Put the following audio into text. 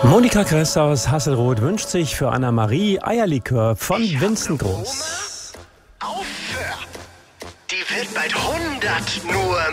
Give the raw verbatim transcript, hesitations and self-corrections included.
Monika Kress aus Hasselroth wünscht sich für Anna-Marie Eierlikör von Vincent Groß. Aufhör! Die wird bald hundert nur